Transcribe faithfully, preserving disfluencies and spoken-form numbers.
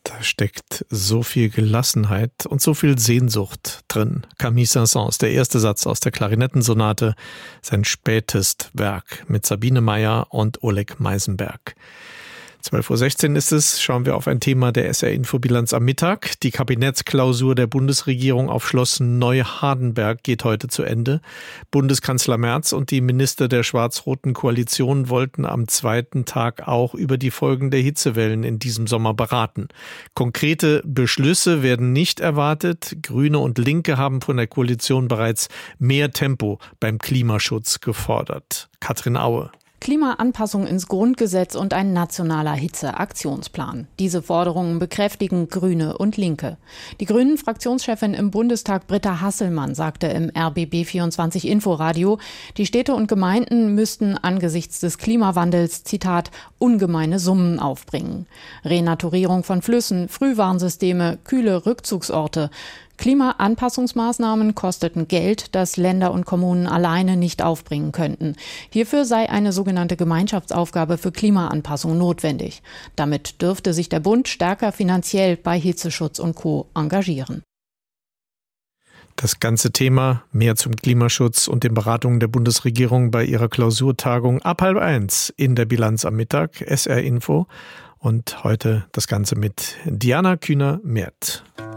Da steckt so viel Gelassenheit und so viel Sehnsucht drin. Camille Saint-Saëns, der erste Satz aus der Klarinettensonate, sein spätes Werk mit Sabine Meyer und Oleg Meisenberg. zwölf Uhr sechzehn ist es, schauen wir auf ein Thema der S R-Infobilanz am Mittag. Die Kabinettsklausur der Bundesregierung auf Schloss Neuhardenberg geht heute zu Ende. Bundeskanzler Merz und die Minister der schwarz-roten Koalition wollten am zweiten Tag auch über die Folgen der Hitzewellen in diesem Sommer beraten. Konkrete Beschlüsse werden nicht erwartet. Grüne und Linke haben von der Koalition bereits mehr Tempo beim Klimaschutz gefordert. Katrin Aue. Klimaanpassung ins Grundgesetz und ein nationaler Hitzeaktionsplan. Diese Forderungen bekräftigen Grüne und Linke. Die Grünen-Fraktionschefin im Bundestag Britta Hasselmann sagte im R B B vierundzwanzig Inforadio, die Städte und Gemeinden müssten angesichts des Klimawandels, Zitat, ungemeine Summen aufbringen. Renaturierung von Flüssen, Frühwarnsysteme, kühle Rückzugsorte. Klimaanpassungsmaßnahmen kosteten Geld, das Länder und Kommunen alleine nicht aufbringen könnten. Hierfür sei eine sogenannte Gemeinschaftsaufgabe für Klimaanpassung notwendig. Damit dürfte sich der Bund stärker finanziell bei Hitzeschutz und Co. engagieren. Das ganze Thema, mehr zum Klimaschutz und den Beratungen der Bundesregierung bei ihrer Klausurtagung ab halb eins in der Bilanz am Mittag, S R Info. Und heute das Ganze mit Diana Kühner-Merth.